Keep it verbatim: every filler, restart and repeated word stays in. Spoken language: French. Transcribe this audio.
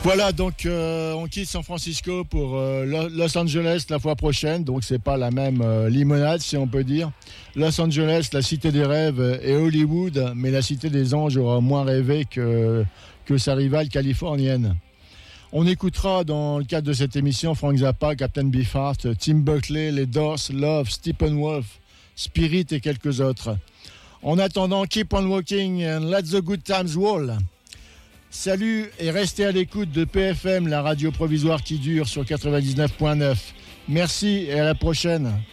Voilà, donc euh, on quitte San Francisco pour euh, Los Angeles la fois prochaine, donc c'est pas la même euh, limonade si on peut dire. Los Angeles, la cité des rêves, et Hollywood, mais la cité des anges aura moins rêvé que, que sa rivale californienne. On écoutera dans le cadre de cette émission Frank Zappa, Captain Beefheart, Tim Buckley, les Doors, Love, Steppenwolf, Spirit et quelques autres. En attendant, keep on walking and let the good times roll. Salut et restez à l'écoute de P F M, la radio provisoire qui dure sur quatre-vingt-dix-neuf point neuf. Merci et à la prochaine.